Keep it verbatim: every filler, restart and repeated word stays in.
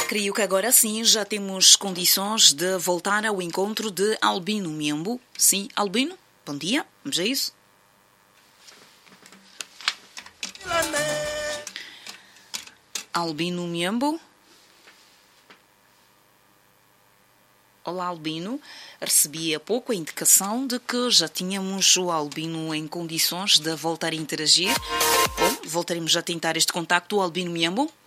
Creio que agora sim já temos condições de voltar ao encontro de Albino Miembo. Sim, Albino, bom dia, vamos a isso. Albino Miembo. Olá, Albino. Recebi há pouco a indicação de que já tínhamos o Albino em condições de voltar a interagir. Bom, voltaremos a tentar este contacto, o Albino Miembo.